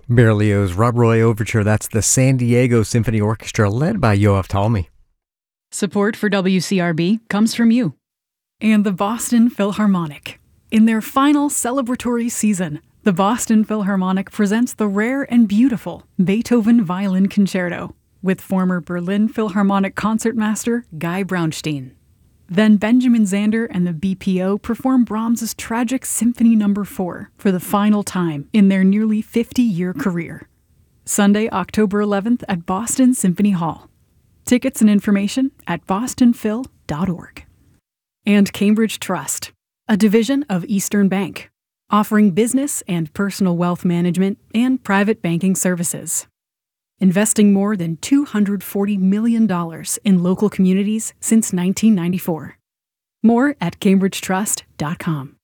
Berlioz' Rob Roy Overture, that's the San Diego Symphony Orchestra led by Yoav Talmi. Support for WCRB comes from you. And the Boston Philharmonic. In their final celebratory season, the Boston Philharmonic presents the rare and beautiful Beethoven Violin Concerto with former Berlin Philharmonic concertmaster Guy Braunstein. Then Benjamin Zander and the BPO perform Brahms's tragic Symphony No. 4 for the final time in their nearly 50-year career. Sunday, October 11th at Boston Symphony Hall. Tickets and information at bostonphil.org. And Cambridge Trust, a division of Eastern Bank, offering business and personal wealth management and private banking services. Investing more than $240 million in local communities since 1994. More at cambridgetrust.com.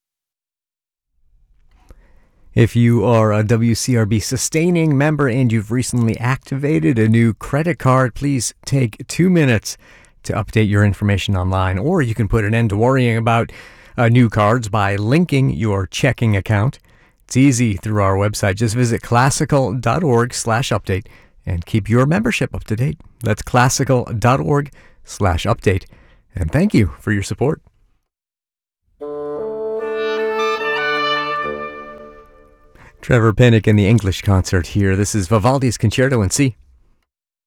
If you are a WCRB sustaining member and you've recently activated a new credit card, please take 2 minutes to update your information online, or you can put an end to worrying about new cards by linking your checking account. It's easy through our website. Just visit classical.org/update and keep your membership up to date. That's classical.org/update. And thank you for your support. Trevor Pinnock in the English concert here. This is Vivaldi's Concerto in C.